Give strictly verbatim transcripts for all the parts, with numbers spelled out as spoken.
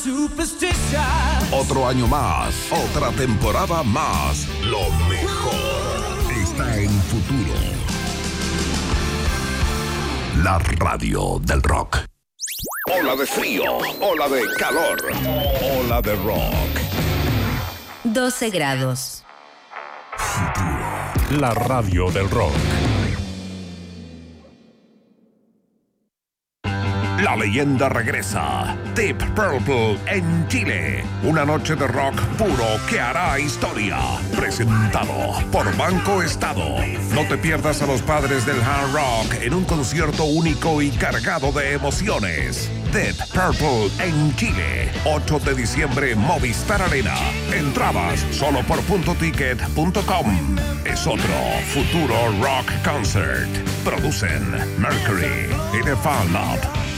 Otro año más, otra temporada más. Lo mejor está en Futuro. La radio del rock. Ola de frío, ola de calor, ola de rock. doce grados. Futuro. La radio del rock. La leyenda regresa. Deep Purple en Chile. Una noche de rock puro que hará historia. Presentado por Banco Estado. No te pierdas a los padres del hard rock en un concierto único y cargado de emociones. Deep Purple en Chile. ocho de diciembre, Movistar Arena. Entradas solo por punto ticket punto com. Es otro Futuro Rock Concert. Producen Mercury y The Fan Lab.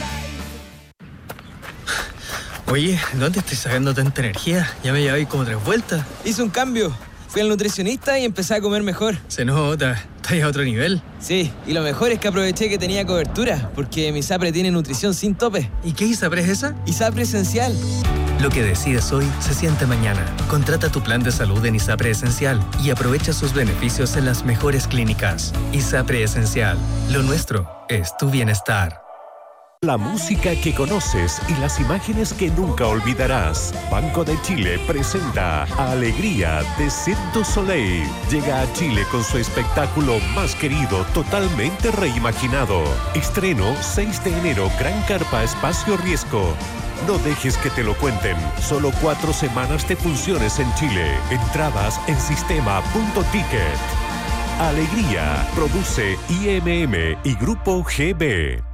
Oye, ¿dónde estoy sacando tanta energía? Ya me llevé como tres vueltas. Hice un cambio. Fui al nutricionista y empecé a comer mejor. Se nota. Estás a otro nivel. Sí, y lo mejor es que aproveché que tenía cobertura, porque mi ISAPRE tiene nutrición sin tope. ¿Y qué ISAPRE es esa? ISAPRE Esencial. Lo que decides hoy se siente mañana. Contrata tu plan de salud en ISAPRE Esencial y aprovecha sus beneficios en las mejores clínicas. ISAPRE Esencial. Lo nuestro es tu bienestar. La música que conoces y las imágenes que nunca olvidarás. Banco de Chile presenta Alegría de Cirque du Soleil. Llega a Chile con su espectáculo más querido, totalmente reimaginado. Estreno seis de enero, Gran Carpa Espacio Riesgo. No dejes que te lo cuenten. Solo cuatro semanas de funciones en Chile. Entradas en sistema punto ticket. Alegría. Produce I M M y Grupo G B.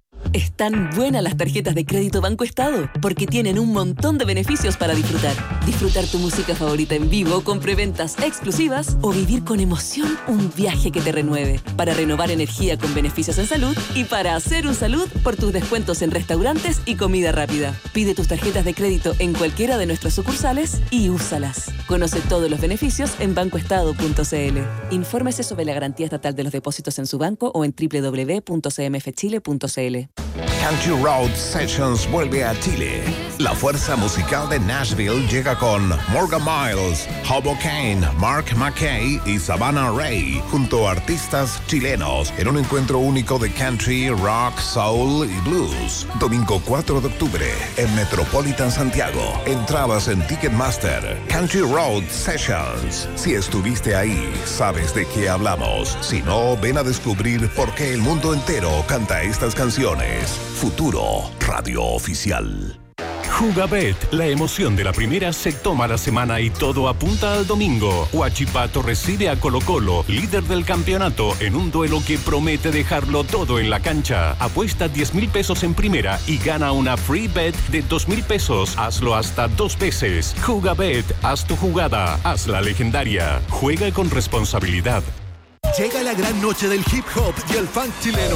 Están buenas las tarjetas de crédito Banco Estado, porque tienen un montón de beneficios para disfrutar. Disfrutar tu música favorita en vivo con preventas exclusivas o vivir con emoción un viaje que te renueve. Para renovar energía con beneficios en salud y para hacer un salud por tus descuentos en restaurantes y comida rápida. Pide tus tarjetas de crédito en cualquiera de nuestras sucursales y úsalas. Conoce todos los beneficios en banco estado punto c l. Infórmese sobre la garantía estatal de los depósitos en su banco o en doble u doble u doble u punto c m f chile punto c l. Country Road Sessions vuelve a Chile. La fuerza musical de Nashville llega con Morgan Miles, Hobo Kane, Mark McKay y Savannah Ray, junto a artistas chilenos, en un encuentro único de country, rock, soul y blues. Domingo cuatro de octubre en Metropolitan Santiago. Entradas en Ticketmaster. Country Road Sessions. Si estuviste ahí, sabes de qué hablamos. Si no, ven a descubrir por qué el mundo entero canta estas canciones. Futuro Radio Oficial. Jugabet, la emoción de la primera se toma la semana y todo apunta al domingo. Huachipato recibe a Colo Colo, líder del campeonato, en un duelo que promete dejarlo todo en la cancha. Apuesta diez mil pesos en primera y gana una free bet de dos mil pesos. Hazlo hasta dos veces. Jugabet, haz tu jugada, hazla legendaria. Juega con responsabilidad. Llega la gran noche del hip hop y el funk chileno.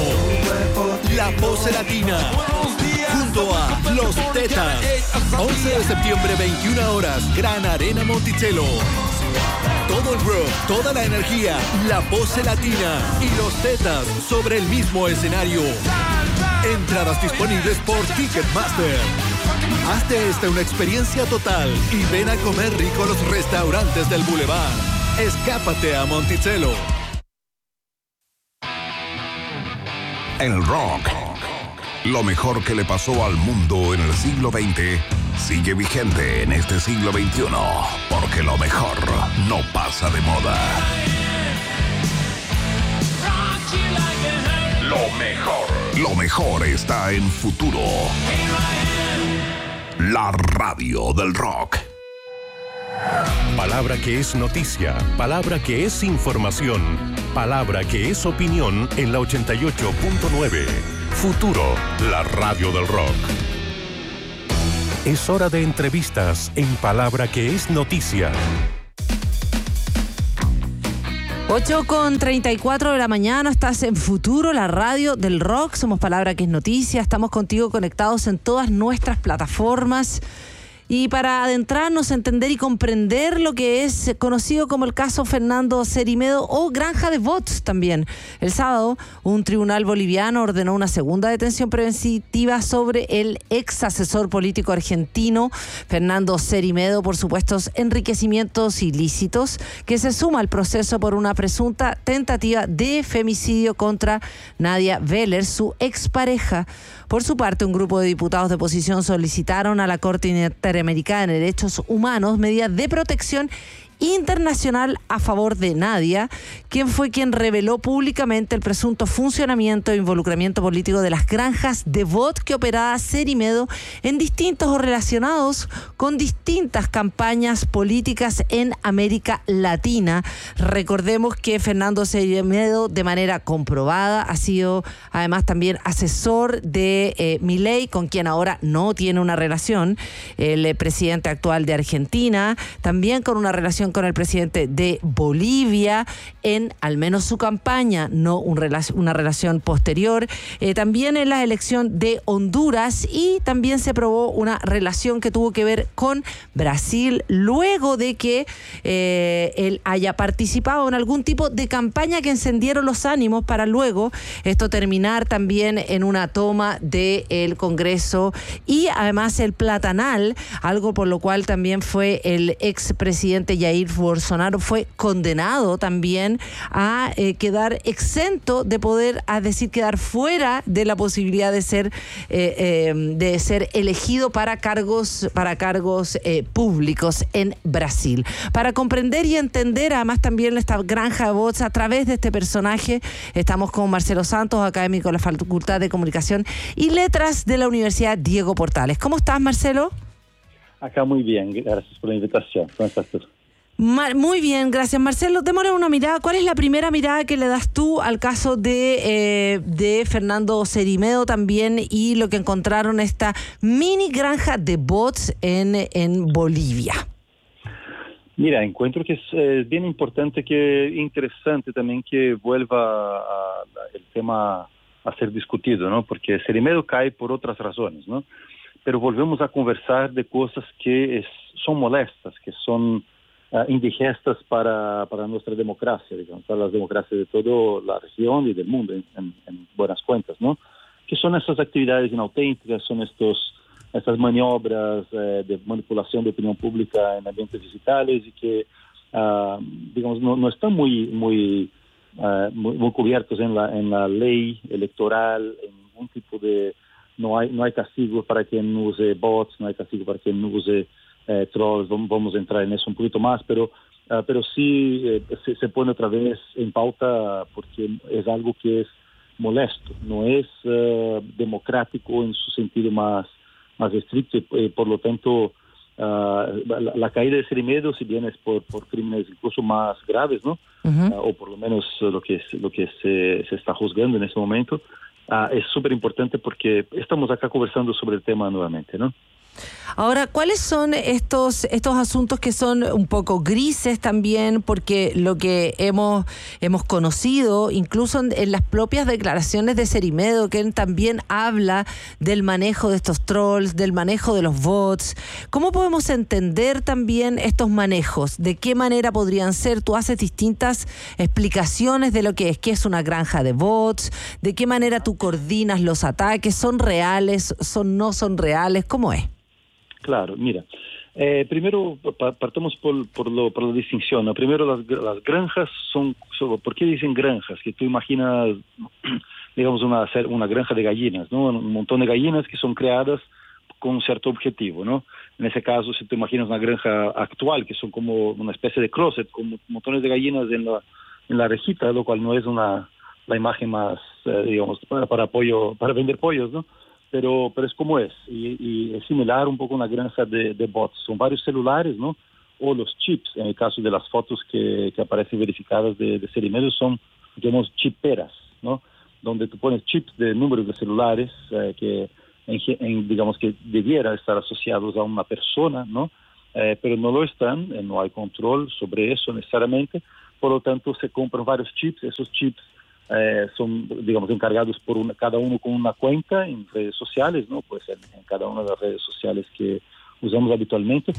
La Pose Latina. Junto a Los Tetas. once de septiembre, veintiuna horas. Gran Arena Monticello. Todo el rock, toda la energía. La Pose Latina y Los Tetas sobre el mismo escenario. Entradas disponibles por Ticketmaster. Hazte esta una experiencia total y ven a comer rico a los restaurantes del Boulevard. Escápate a Monticello. El rock, lo mejor que le pasó al mundo en el siglo veinte, sigue vigente en este siglo veintiuno, porque lo mejor no pasa de moda. Lo mejor, lo mejor está en Futuro. La radio del rock. Palabra que es noticia, palabra que es información, palabra que es opinión en la ochenta y ocho punto nueve. Futuro, la radio del rock. Es hora de entrevistas en Palabra que es noticia. ocho con treinta y cuatro de la mañana, estás en Futuro, la radio del rock. Somos Palabra que es noticia, estamos contigo conectados en todas nuestras plataformas. Y para adentrarnos, entender y comprender lo que es conocido como el caso Fernando Cerimedo o Granja de Bots también. El sábado, un tribunal boliviano ordenó una segunda detención preventiva sobre el ex asesor político argentino Fernando Cerimedo por supuestos enriquecimientos ilícitos, que se suma al proceso por una presunta tentativa de femicidio contra Nadia Veller, su expareja. Por su parte, un grupo de diputados de oposición solicitaron a la Corte Interamericana de Derechos Humanos medidas de protección internacional a favor de Nadia, quien fue quien reveló públicamente el presunto funcionamiento e involucramiento político de las granjas de bot que operaba Cerimedo en distintos o relacionados con distintas campañas políticas en América Latina. Recordemos que Fernando Cerimedo, de manera comprobada, ha sido además también asesor de eh, Milei, con quien ahora no tiene una relación, el eh, presidente actual de Argentina, también con una relación con el presidente de Bolivia, en al menos su campaña, no un relac- una relación posterior, eh, también en la elección de Honduras, y también se probó una relación que tuvo que ver con Brasil, luego de que eh, él haya participado en algún tipo de campaña que encendieron los ánimos para luego esto terminar también en una toma del Congreso y además el platanal, algo por lo cual también fue el expresidente Jair Bolsonaro fue condenado también a eh, quedar exento de poder, a decir, quedar fuera de la posibilidad de ser eh, eh, de ser elegido para cargos para cargos eh, públicos en Brasil. Para comprender y entender además también esta granja de bots a través de este personaje, estamos con Marcelo Santos, académico de la Facultad de Comunicación y Letras de la Universidad Diego Portales. ¿Cómo estás, Marcelo? Acá muy bien, gracias por la invitación. ¿Cómo estás tú? Muy bien, gracias, Marcelo. Démosle una mirada. ¿Cuál es la primera mirada que le das tú al caso de, eh, de Fernando Cerimedo también y lo que encontraron esta mini granja de bots en, en Bolivia? Mira, encuentro que es eh, bien importante, que interesante también que vuelva a, a, el tema a ser discutido, ¿no? Porque Cerimedo cae por otras razones, ¿no? Pero volvemos a conversar de cosas que es, son molestas, que son Uh, indigestas para, para nuestra democracia, digamos, para las democracias de toda la región y del mundo, en, en, en buenas cuentas, ¿no? Que son estas actividades inauténticas, son estos, estas maniobras eh, de manipulación de opinión pública en ambientes digitales y que, uh, digamos, no, no están muy, muy, uh, muy, muy cubiertos en la, en la ley electoral, en ningún tipo de... No hay, no hay castigo para quien use bots, no hay castigo para quien use Eh, trolls, vamos a entrar en eso un poquito más, pero, uh, pero sí eh, se, se pone otra vez en pauta porque es algo que es molesto, no es uh, democrático en su sentido más, más estricto y eh, por lo tanto uh, la, la caída de Cerimedo, si bien es por, por crímenes incluso más graves, ¿no? Uh-huh. Uh, o por lo menos uh, lo que, lo que se, se está juzgando en ese momento, uh, es súper importante porque estamos acá conversando sobre el tema nuevamente, ¿no? Ahora, ¿cuáles son estos estos asuntos que son un poco grises también? Porque lo que hemos hemos conocido, incluso en, en las propias declaraciones de Cerimedo, que él también habla del manejo de estos trolls, del manejo de los bots. ¿Cómo podemos entender también estos manejos? ¿De qué manera podrían ser? Tú haces distintas explicaciones de lo que es, qué es una granja de bots, de qué manera tú coordinas los ataques, ¿son reales, son no son reales? ¿Cómo es? Claro, mira, eh, primero partamos por, por, lo, por la distinción, ¿no? Primero las, las granjas son, son, ¿por qué dicen granjas? Que tú imaginas, digamos, una, una granja de gallinas, ¿no? Un montón de gallinas que son creadas con un cierto objetivo, ¿no? En ese caso, si tú imaginas una granja actual, que son como una especie de closet, con montones de gallinas en la, en la rejita, lo cual no es una la imagen más, eh, digamos, para, para pollo, para vender pollos, ¿no? Pero, pero es como es, y, y es similar un poco a una granja de, de bots. Son varios celulares, ¿no? O los chips, en el caso de las fotos que, que aparecen verificadas de, de Cerimedo, son, digamos, chiperas, ¿no? Donde tú pones chips de números de celulares eh, que, en, en, digamos, que debiera estar asociados a una persona, ¿no? Eh, pero no lo están, eh, no hay control sobre eso necesariamente, por lo tanto se compran varios chips, esos chips Eh, son, digamos, encargados por una, cada uno con una cuenta en redes sociales, ¿no? Pues en, en cada una de las redes sociales que os usamos habitualmente,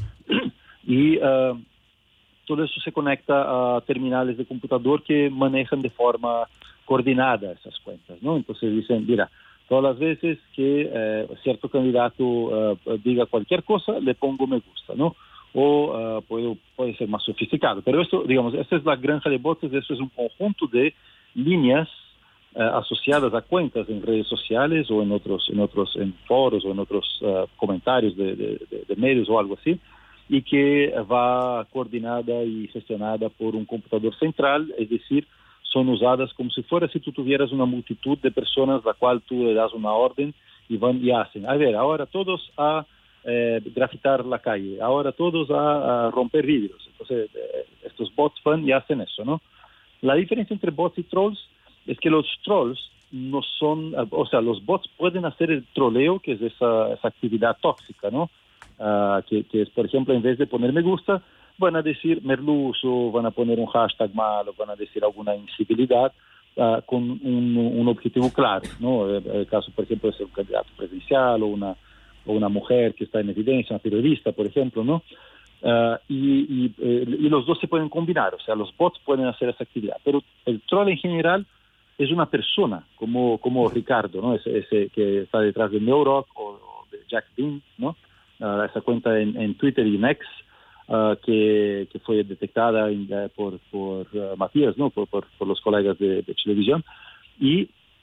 y uh, todo eso se conecta a terminales de computador que manejan de forma coordinada esas cuentas, ¿no? Entonces dicen, mira, todas las veces que eh, cierto candidato uh, diga cualquier cosa, le pongo me gusta, ¿no? O uh, puede, puede ser más sofisticado. Pero esto, digamos, esta es la granja de bots, eso es un conjunto de líneas uh, asociadas a cuentas en redes sociales o en otros, en otros en foros o en otros uh, comentarios de, de, de, de medios o algo así, y que va coordinada y gestionada por un computador central, es decir, son usadas como si fuera si tú tuvieras una multitud de personas la cual tú le das una orden y van y hacen, a ver, ahora todos a eh, grafitar la calle, ahora todos a, a romper vidrios. Entonces, eh, estos bots van y hacen eso, ¿no? La diferencia entre bots y trolls es que los trolls no son, o sea, los bots pueden hacer el troleo, que es esa, esa actividad tóxica, ¿no? Uh, que, que es, por ejemplo, en vez de poner me gusta, van a decir merluzo, van a poner un hashtag malo, van a decir alguna incivilidad uh, con un, un objetivo claro, ¿no? El, el caso, por ejemplo, es un candidato presidencial o una, o una mujer que está en evidencia, una periodista, por ejemplo, ¿no? Uh, y, y, eh, y los dos se pueden combinar, o sea, los bots pueden hacer esa actividad, pero el troll en general es una persona, como, como Ricardo, ¿no? Ese, ese que está detrás de Neuroc o, o de Jack Bean, ¿no? Uh, esa cuenta en, en Twitter y en X, uh, que, que fue detectada en, uh, por, por uh, Matías, ¿no? por, por, por los colegas de, de Chilevisión. Y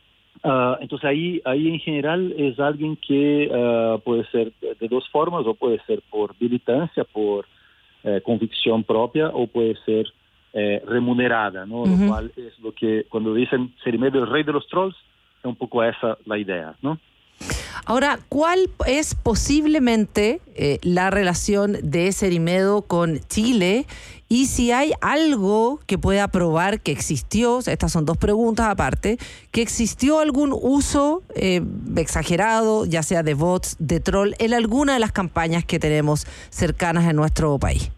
uh, entonces ahí, ahí en general es alguien que uh, puede ser de dos formas, o puede ser por militancia, por eh, convicción propia, o puede ser eh, remunerada, ¿no? Uh-huh. Lo cual es lo que cuando dicen Cerimedo el rey de los trolls, es un poco esa la idea, ¿no? Ahora, ¿cuál es posiblemente eh, la relación de Cerimedo con Chile? Y si hay algo que pueda probar que existió, estas son dos preguntas aparte, que existió algún uso eh, exagerado, ya sea de bots, de troll, en alguna de las campañas que tenemos cercanas en nuestro país.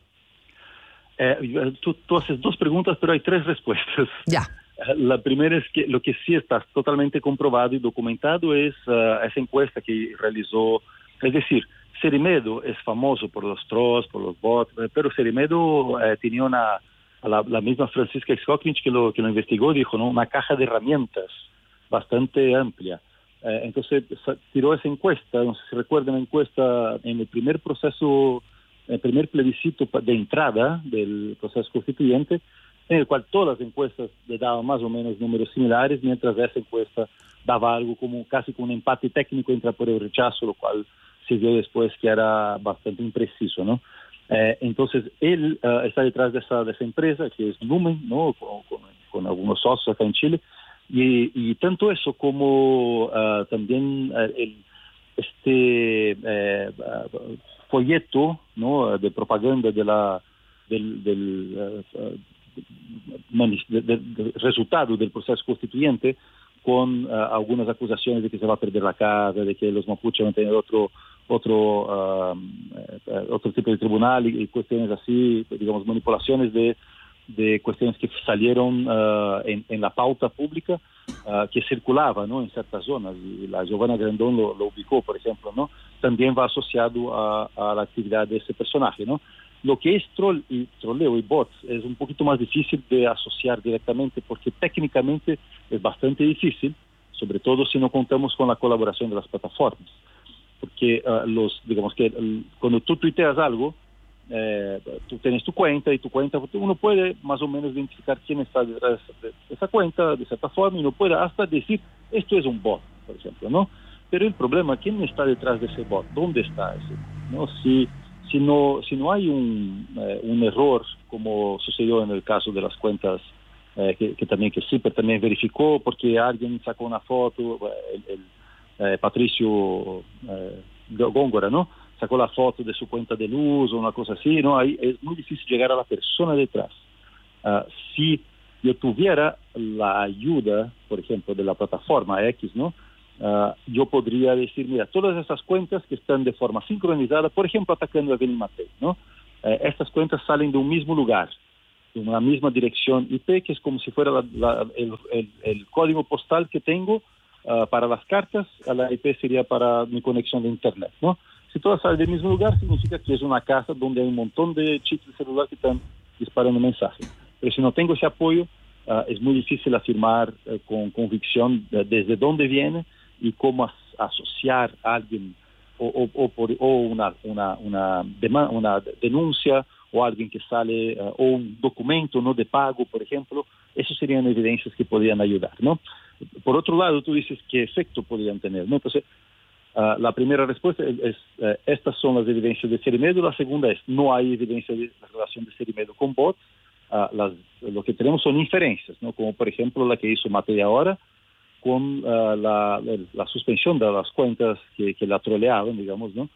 Eh, tú, tú haces dos preguntas, pero hay tres respuestas. Ya. La primera es que lo que sí está totalmente comprobado y documentado es uh, esa encuesta que realizó, es decir, Cerimedo es famoso por los trolls, por los bots, pero Cerimedo eh, tenía una, la, la misma Francisca Skoknic que lo, que lo investigó, dijo, ¿no? Una caja de herramientas bastante amplia. Eh, entonces tiró esa encuesta, no sé si recuerdan la encuesta en el primer proceso, el primer plebiscito de entrada del proceso constituyente, en el cual todas las encuestas le daban más o menos números similares, mientras esa encuesta daba algo como casi como un empate técnico entre apruebo y rechazo, lo cual se vio después que era bastante impreciso, ¿no? Eh, entonces, él uh, está detrás de esa, de esa empresa, que es Numen, ¿no? Con, con, con algunos socios acá en Chile, y, y tanto eso como uh, también uh, el, este eh, uh, folleto, ¿no? De propaganda de la, del... del uh, De, de, de resultado del proceso constituyente, con uh, algunas acusaciones de que se va a perder la casa, de que los mapuches van a tener otro otro uh, uh, otro tipo de tribunal y, y cuestiones así, digamos, manipulaciones de, de cuestiones que salieron uh, en, en la pauta pública uh, que circulaba, ¿no? En ciertas zonas, y la Giovanna Grandón lo, lo ubicó, por ejemplo, ¿no? También va asociado a, a la actividad de ese personaje, ¿no? Lo que es troll y troleo y bots es un poquito más difícil de asociar directamente, porque técnicamente es bastante difícil, sobre todo si no contamos con la colaboración de las plataformas. Porque uh, los, digamos que um, cuando tú tuiteas algo, eh, tú tienes tu cuenta y tu cuenta, uno puede más o menos identificar quién está detrás de esa cuenta, de cierta forma, y uno puede hasta decir, esto es un bot, por ejemplo, ¿no? Pero el problema, ¿quién está detrás de ese bot? ¿Dónde está ese? ¿No? Si Si no, si no hay un, eh, un error, como sucedió en el caso de las cuentas, eh, que, que también que Ciper también verificó, porque alguien sacó una foto, el, el eh, Patricio eh, Góngora, ¿no? Sacó la foto de su cuenta de luz o una cosa así, ¿no? Ahí es muy difícil llegar a la persona detrás. Uh, si yo tuviera la ayuda, por ejemplo, de la plataforma X, ¿no? Uh, yo podría decir, mira, todas esas cuentas que están de forma sincronizada, por ejemplo, atacando a Denis Matei, ¿no? Uh, estas cuentas salen de un mismo lugar, de una misma dirección I P, que es como si fuera la, la, el, el, el código postal que tengo uh, para las cartas, la I P sería para mi conexión de internet, ¿no? Si todas salen del mismo lugar, significa que es una casa donde hay un montón de chips de celular que están disparando mensajes. Pero si no tengo ese apoyo, uh, es muy difícil afirmar uh, con convicción uh, desde dónde viene y cómo as- asociar a alguien o, o, o, por, o una, una, una, dema- una denuncia o alguien que sale, uh, o un documento no de pago, por ejemplo. Eso serían evidencias que podrían ayudar, ¿no? Por otro lado, tú dices qué efecto podrían tener, ¿no? Entonces, uh, la primera respuesta es, es uh, estas son las evidencias de Cerimedo. La segunda es, no hay evidencia de la relación de Cerimedo con bots. Uh, las, lo que tenemos son inferencias, ¿no? Como por ejemplo la que hizo Matei ahora con uh, la, la, la suspensión de las cuentas que, que la troleaban, digamos, ¿no?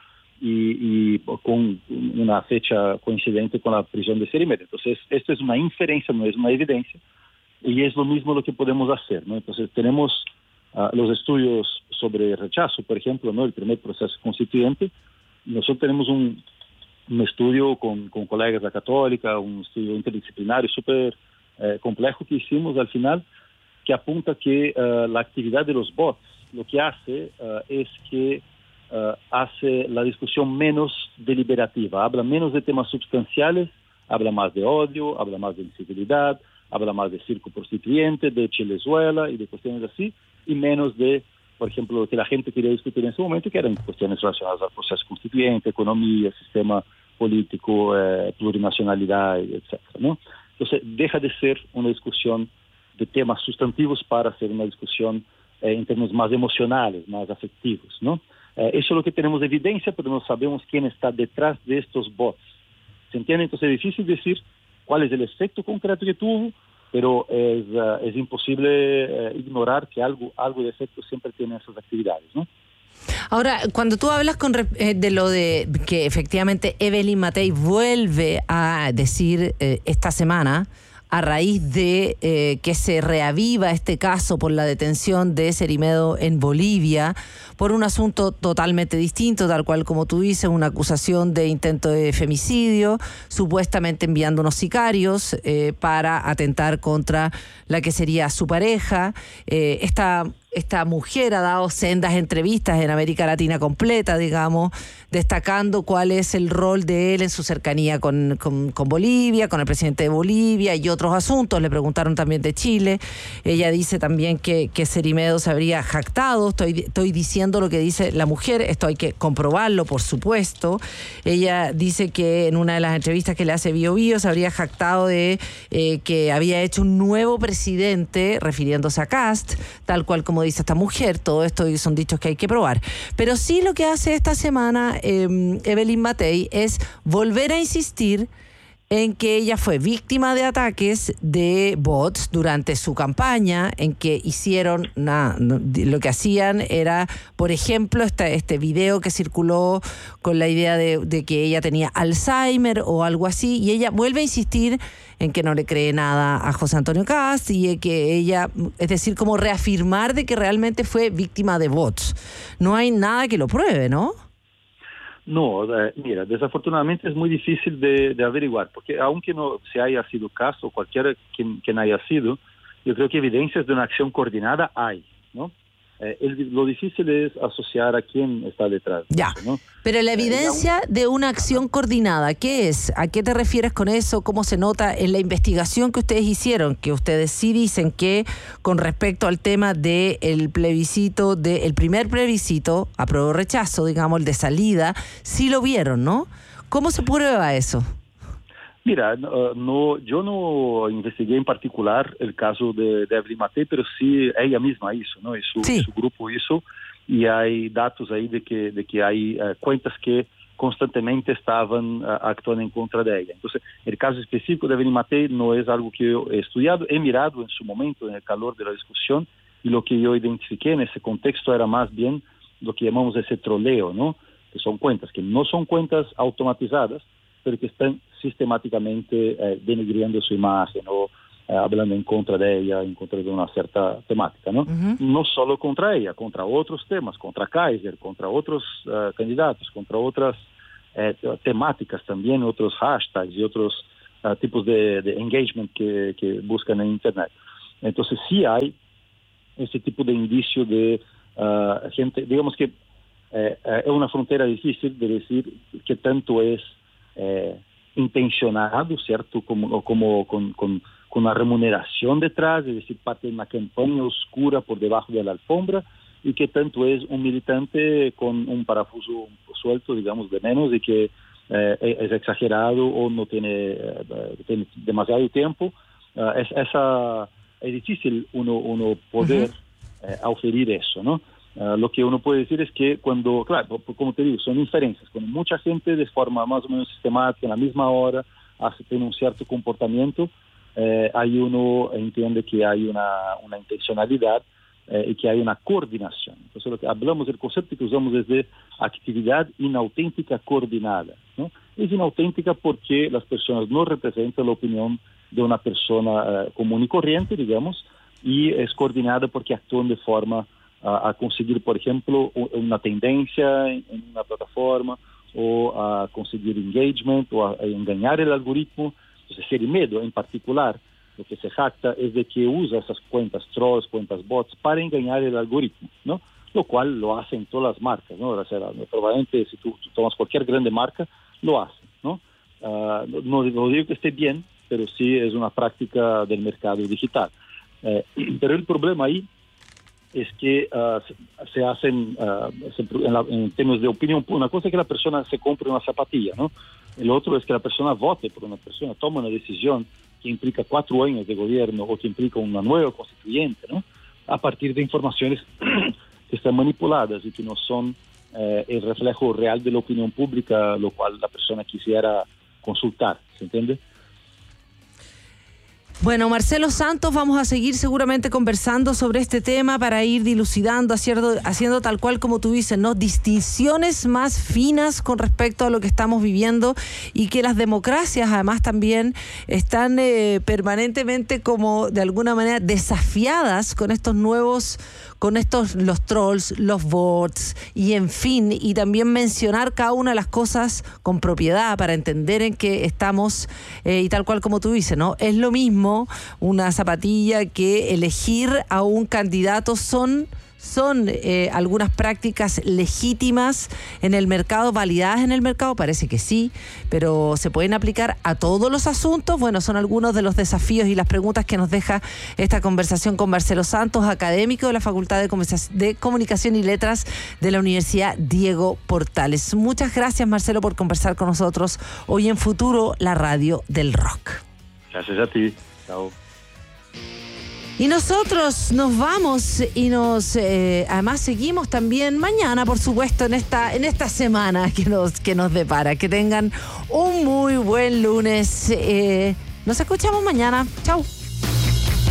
Y, y con una fecha coincidente con la prisión de Cerimedo. Entonces, esto es una inferencia, no es una evidencia. Y es lo mismo lo que podemos hacer, ¿no? Entonces tenemos uh, los estudios sobre rechazo, por ejemplo, ¿no? El primer proceso constituyente. Nosotros tenemos un, un estudio con, con colegas de la Católica, un estudio interdisciplinario súper eh, complejo que hicimos al final, que apunta que uh, la actividad de los bots lo que hace uh, es que uh, hace la discusión menos deliberativa, habla menos de temas sustanciales, habla más de odio, habla más de incivilidad, habla más de circo prostituyente, de Chilezuela y de cuestiones así, y menos de, por ejemplo, lo que la gente quería discutir en ese momento, que eran cuestiones relacionadas al proceso constituyente, economía, sistema político, eh, plurinacionalidad, etcétera, ¿no? Entonces, deja de ser una discusión de temas sustantivos para ser una discusión eh, en términos más emocionales, más afectivos, ¿no? Eh, eso es lo que tenemos de evidencia, pero no sabemos quién está detrás de estos bots. ¿Se entiende? Entonces es difícil decir cuál es el efecto concreto que tuvo, pero es, uh, es imposible uh, ignorar que algo, algo de efecto siempre tiene esas actividades, ¿no? Ahora, cuando tú hablas con, eh, de lo de que efectivamente Evelyn Matei vuelve a decir eh, esta semana, a raíz de eh, que se reaviva este caso por la detención de Cerimedo en Bolivia, por un asunto totalmente distinto, tal cual como tú dices, una acusación de intento de femicidio, supuestamente enviando unos sicarios eh, para atentar contra la que sería su pareja. Eh, esta... Esta mujer ha dado sendas entrevistas en América Latina completa, digamos, destacando cuál es el rol de él en su cercanía con, con, con Bolivia, con el presidente de Bolivia y otros asuntos. Le preguntaron también de Chile. Ella dice también que, que Cerimedo se habría jactado. Estoy, estoy diciendo lo que dice la mujer. Esto hay que comprobarlo, por supuesto. Ella dice que en una de las entrevistas que le hace Bio Bio se habría jactado de eh, que había hecho un nuevo presidente, refiriéndose a Kast, tal cual como dice esta mujer. Todo esto son dichos que hay que probar. Pero sí lo que hace esta semana eh, Evelyn Matei es volver a insistir en que ella fue víctima de ataques de bots durante su campaña, en que hicieron, nada, lo que hacían era, por ejemplo, este, este video que circuló con la idea de, de que ella tenía Alzheimer o algo así, y ella vuelve a insistir en que no le cree nada a José Antonio Kast y que ella, es decir, como reafirmar de que realmente fue víctima de bots. No hay nada que lo pruebe, ¿no? No, eh, mira, desafortunadamente es muy difícil de, de averiguar, porque aunque no se haya sido caso, cualquiera quien, quien haya sido, yo creo que evidencias de una acción coordinada hay, ¿no? Eh, el, lo difícil es asociar a quién está detrás. Ya, de eso, ¿no? Pero la evidencia eh, de una acción coordinada, ¿qué es? ¿A qué te refieres con eso? ¿Cómo se nota en la investigación que ustedes hicieron? Que ustedes sí dicen que con respecto al tema del plebiscito, del primer plebiscito, apruebo rechazo, digamos, el de salida, sí lo vieron, ¿no? ¿Cómo se prueba eso? Mira, no, no, yo no investigué en particular el caso de, de Evelyn Matei, pero sí ella misma hizo, ¿no? Y su, sí. su grupo hizo, y hay datos ahí de que, de que hay uh, cuentas que constantemente estaban uh, actuando en contra de ella. Entonces, el caso específico de Evelyn Matei no es algo que yo he estudiado, he mirado en su momento, en el calor de la discusión, y lo que yo identifiqué en ese contexto era más bien lo que llamamos ese troleo, ¿no? Que son cuentas que no son cuentas automatizadas, pero que están sistemáticamente eh, denigriendo su imagen o eh, hablando en contra de ella, en contra de una cierta temática, ¿no? Uh-huh. No solo contra ella, contra otros temas, contra Kaiser, contra otros uh, candidatos, contra otras eh, temáticas también, otros hashtags y otros uh, tipos de, de engagement que, que buscan en Internet. Entonces sí hay ese tipo de indicio de uh, gente, digamos que eh, eh, es una frontera difícil de decir qué tanto es eh, intencionado, ¿cierto? Como, como con, con, con una remuneración detrás, es decir, parte de una campaña oscura por debajo de la alfombra, y qué tanto es un militante con un parafuso suelto, digamos, de menos, y que eh, es exagerado o no tiene, eh, tiene demasiado tiempo. Uh, es, esa, es difícil uno, uno poder uh-huh. eh, oferir eso, ¿no? Uh, lo que uno puede decir es que cuando, claro, como te digo, son inferencias. Cuando mucha gente de forma más o menos sistemática, en la misma hora, hace tiene un cierto comportamiento, eh, ahí uno entiende que hay una, una intencionalidad eh, y que hay una coordinación. Entonces, lo que hablamos, el concepto que usamos es de actividad inauténtica coordinada, ¿no? Es inauténtica porque las personas no representan la opinión de una persona uh, común y corriente, digamos, y es coordinada porque actúan de forma uh, a conseguir, por ejemplo, una tendencia en, en una plataforma, o a conseguir engagement, o a, a engañar el algoritmo. Entonces, Serimedo, en particular, lo que se jacta es de que usa esas cuentas trolls, cuentas bots, para engañar el algoritmo, ¿no? Lo cual lo hacen todas las marcas, ¿no? O sea, probablemente si tú, tú tomas cualquier grande marca, lo hacen, ¿no? Uh, no, no digo que esté bien, pero sí es una práctica del mercado digital. Eh, pero el problema ahí es que uh, se, se hacen, uh, se, en, la, en términos de opinión, una cosa es que la persona se compre una zapatilla, ¿no? El otro es que la persona vote por una persona, toma una decisión que implica cuatro años de gobierno o que implica una nueva constituyente, ¿no? A partir de informaciones que están manipuladas y que no son eh, el reflejo real de la opinión pública, lo cual la persona quisiera consultar, ¿se entiende? Bueno, Marcelo Santos, vamos a seguir seguramente conversando sobre este tema para ir dilucidando, haciendo, haciendo tal cual como tú dices, ¿no? Distinciones más finas con respecto a lo que estamos viviendo, y que las democracias además también están eh, permanentemente como de alguna manera desafiadas con estos nuevos, con estos, los trolls, los bots, y en fin, y también mencionar cada una de las cosas con propiedad para entender en qué estamos, eh, y tal cual como tú dices, ¿no? Es lo mismo una zapatilla que elegir a un candidato. Son, son eh, algunas prácticas legítimas en el mercado, validadas en el mercado, parece que sí, pero ¿se pueden aplicar a todos los asuntos? Bueno, son algunos de los desafíos y las preguntas que nos deja esta conversación con Marcelo Santos, académico de la Facultad de Comunicación y Letras de la Universidad Diego Portales. Muchas gracias, Marcelo, por conversar con nosotros hoy en Futuro, la radio del rock. Gracias a ti. Chao. Y nosotros nos vamos y nos eh, además seguimos también mañana, por supuesto, en esta en esta semana que nos que nos depara. Que tengan un muy buen lunes. Eh, nos escuchamos mañana. Chao.